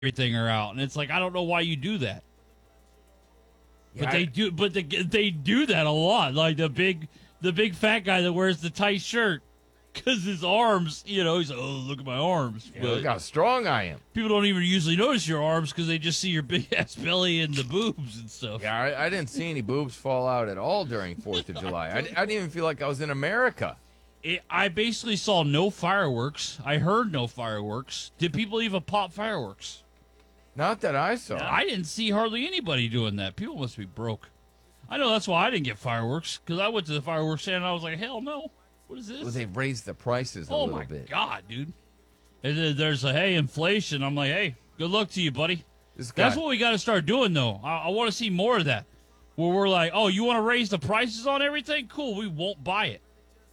everything are out, and it's like I don't know why you do that. Yeah, But they do. But they do that a lot. Like the big fat guy that wears the tight shirt because his arms. You know, he's like, oh, look at my arms. Yeah, look how strong I am. People don't even usually notice your arms because they just see your big ass belly and the boobs and stuff. Yeah, I didn't see any boobs fall out at all during 4th of July. I didn't even feel like I was in America. I basically saw no fireworks. I heard no fireworks. Did people even pop fireworks? Not that I saw. I didn't see hardly anybody doing that. People must be broke. I know that's why I didn't get fireworks, because I went to the fireworks stand and I was like, hell no. What is this? Well, they've raised the prices a oh little my bit. God, dude. And then there's a, hey, inflation. I'm like, hey, good luck to you, buddy. That's what we got to start doing, though. I want to see more of that. Where we're like, oh, you want to raise the prices on everything? Cool, we won't buy it.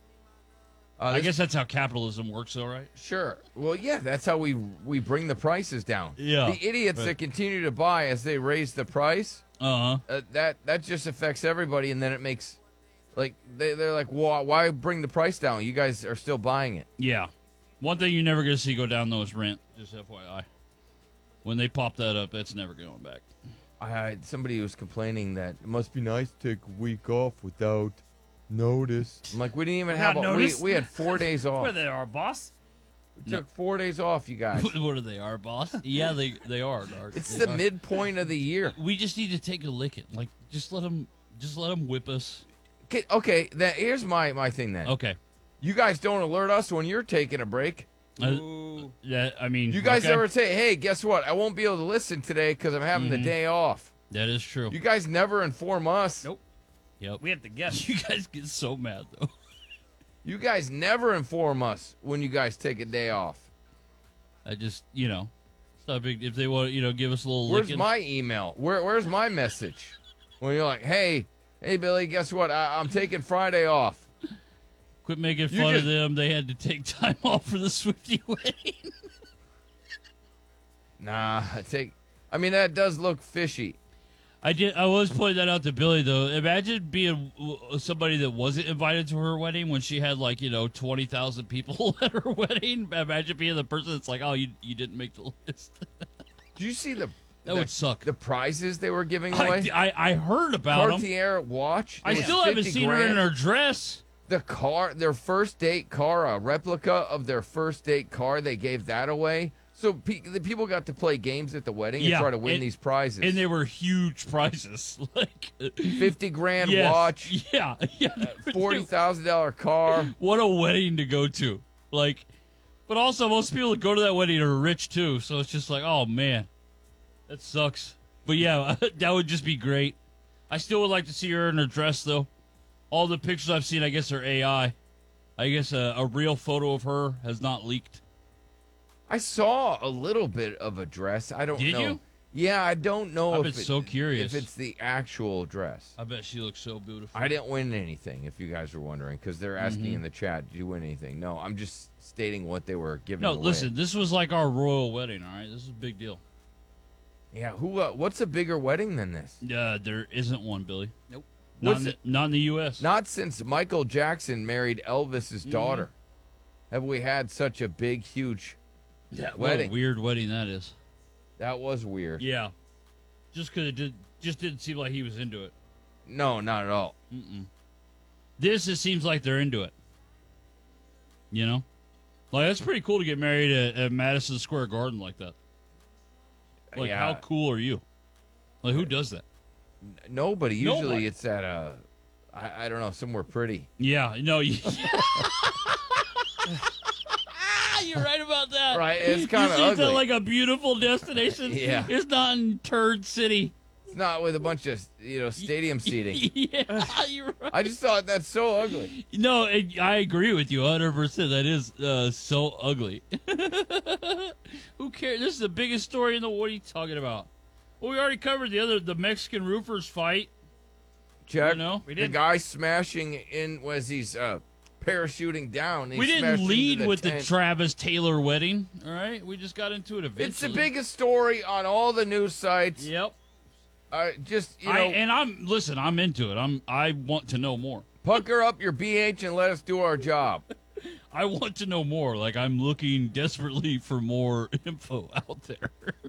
I guess that's how capitalism works, though, right? Sure. Well, yeah, that's how we bring the prices down. Yeah. The idiots that continue to buy as they raise the price, that just affects everybody, and then it makes, like, they're like, why bring the price down? You guys are still buying it. Yeah. One thing you're never going to see go down, though, is rent. Just FYI. When they pop that up, that's never going back. I had somebody was complaining that it must be nice to take a week off without notice. I'm like, we didn't even have we had 4 days off. Where they are, boss? We took 4 days off, you guys. What are they, our boss? Yeah, they are. It's the midpoint of the year. We just need to take a licking. Like, just let them whip us. Okay, here's my thing then. Okay. You guys don't alert us when you're taking a break. Yeah, I mean, you guys ever say, hey, guess what? I won't be able to listen today because I'm having the day off. That is true. You guys never inform us. Nope. Yep. We have to guess. You guys get so mad, though. You guys never inform us when you guys take a day off. I just, it's not big. If they want to, give us a little Where's licking. my email? Where's my message? When you're like, hey, Billy, guess what? I'm taking Friday off. Quit making fun of them. They had to take time off for the Swiftie wedding. Nah, that does look fishy. I was pointing that out to Billy, though. Imagine being somebody that wasn't invited to her wedding when she had 20,000 people at her wedding. Imagine being the person that's like, oh, you didn't make the list. Did you see that would suck. The prizes they were giving away? I heard about them. Cartier watch. I still haven't seen her in her dress. The car, their first date car, a replica of their first date car, they gave that away. So the people got to play games at the wedding and try to win these prizes. And they were huge prizes. Like $50,000 watch. Yeah. $40,000 car. What a wedding to go to. But also most people that go to that wedding are rich too. So it's just like, oh man, that sucks. But yeah, that would just be great. I still would like to see her in her dress though. All the pictures I've seen, I guess, are AI. I guess a real photo of her has not leaked. I saw a little bit of a dress. I don't know. Did you? Yeah, I don't know I've been so curious. if it's the actual dress. I bet she looks so beautiful. I didn't win anything, if you guys were wondering, because they're asking in the chat, did you win anything? No, I'm just stating what they were giving away. No, listen, this was like our royal wedding, all right? This is a big deal. Yeah, what's a bigger wedding than this? There isn't one, Billy. Nope. Not in the U.S. Not since Michael Jackson married Elvis's daughter have we had such a big, huge wedding. What a weird wedding that is. That was weird. Yeah. Just because it didn't seem like he was into it. No, not at all. It seems like they're into it. You know? That's pretty cool to get married at Madison Square Garden like that. How cool are you? Who does that? Nobody. Usually it's at I don't know, somewhere pretty. Yeah, no. You're right about that. Right, it's kind of ugly. It's like a beautiful destination. Yeah. It's not in Turd City. It's not with a bunch of, stadium seating. Yeah, you're right. I just thought that's so ugly. No, I agree with you 100%. That is so ugly. Who cares? This is the biggest story in the world. What are you talking about? Well, we already covered the Mexican roofers fight. Check. We the did. guy smashing in was he's parachuting down. We didn't lead with the tent. Travis Taylor wedding. All right, we just got into it eventually. It's the biggest story on all the news sites. Yep. And I'm into it. I want to know more. Pucker up your BH and let us do our job. I want to know more. I'm looking desperately for more info out there.